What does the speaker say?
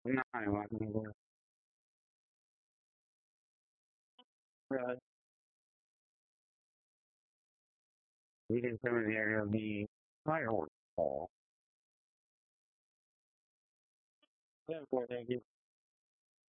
No, I want to go. Right. We can come in here of the fireworks ball. Yeah, boy, thank you.